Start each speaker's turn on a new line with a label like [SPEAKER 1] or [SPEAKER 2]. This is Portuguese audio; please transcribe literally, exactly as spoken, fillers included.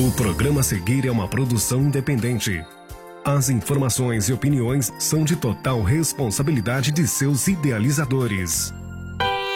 [SPEAKER 1] O programa a seguir é uma produção independente. As informações e opiniões são de total responsabilidade de seus idealizadores.